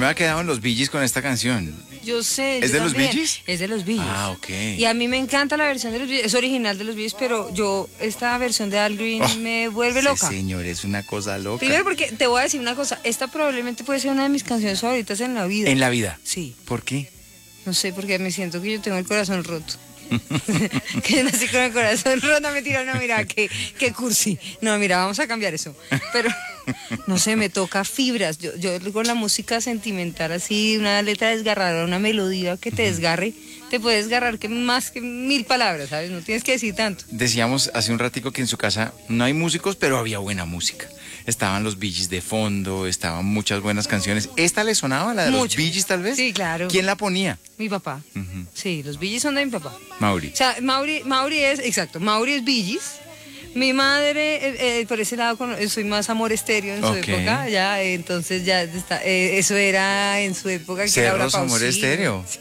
me había quedado en los Bee Gees con esta canción. Yo sé. ¿Es yo de los también. Bee Gees? Es de los Bee Gees. Ah, ok. Y a mí me encanta la versión de los Bee Gees. Es original de los Bee Gees, pero esta versión de Al Green me vuelve loca. Sí, señor, es una cosa loca. Primero porque te voy a decir una cosa. Esta probablemente puede ser una de mis canciones favoritas en la vida. En la vida. Sí. ¿Por qué? No sé, porque me siento que yo tengo el corazón roto. Que yo nací con el corazón roto. No, mentira, no, mira, qué cursi. No, mira, vamos a cambiar eso. Pero, no sé, me toca fibras. Yo con la música sentimental así, una letra desgarradora, una melodía que te desgarre, te puede desgarrar que más que 1000 palabras, ¿sabes? No tienes que decir tanto. Decíamos hace un ratico que en su casa no hay músicos, pero había buena música. Estaban los Bee Gees de fondo, estaban muchas buenas canciones. ¿Esta le sonaba, la de los Bee Gees, tal vez? Sí, claro. ¿Quién la ponía? Mi papá. Sí, los Bee Gees son de mi papá. Mauri. O sea, Mauri es Bee Gees. Mi madre, por ese lado, soy más Amor Estéreo en su época, ya, entonces ya está, eso era en su época. Que Cerros Amor Estéreo.